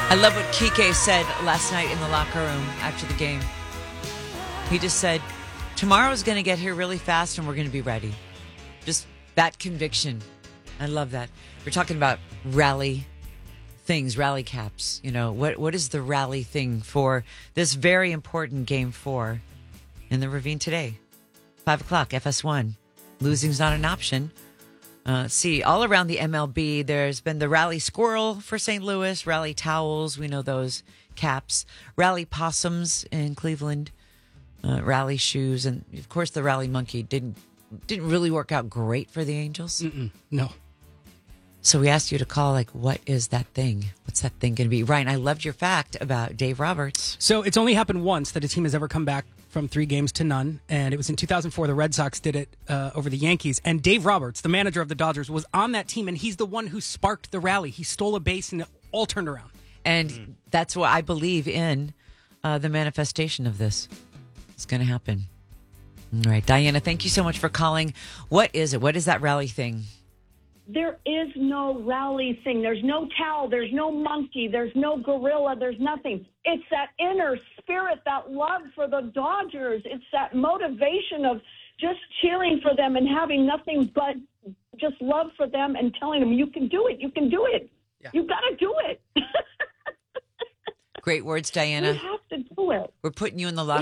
I love what Kike said last night in the locker room after the game. He just said, tomorrow's going to get here really fast and we're going to be ready. Just that conviction. I love that. We're talking about rally things, rally caps. You know, what is the rally thing for this very important game 4 in the Ravine today? 5 o'clock, FS1. Losing's not an option. See, all around the MLB, there's been the Rally Squirrel for St. Louis, Rally Towels, we know those caps, Rally Possums in Cleveland, Rally Shoes, and of course the Rally Monkey didn't really work out great for the Angels. No. So we asked you to call, like, what is that thing? What's that thing going to be? Ryan, I loved your fact about Dave Roberts. So it's only happened once that a team has ever come back from 3 games to none, and it was in 2004. The Red Sox did it over the Yankees, and Dave Roberts, the manager of the Dodgers, was on that team, and he's the one who sparked the rally. He stole a base, and it all turned around. And that's what I believe in, the manifestation of this. It's going to happen. All right, Diana, thank you so much for calling. What is it? What is that rally thing? There is no rally thing. There's no towel. There's no monkey. There's no gorilla. There's nothing. It's that inner spirit, that love for the Dodgers. It's that motivation of just cheering for them and having nothing but just love for them and telling them, you can do it. You can do it. Yeah. You got to do it. Great words, Diana. You have to do it. We're putting you in the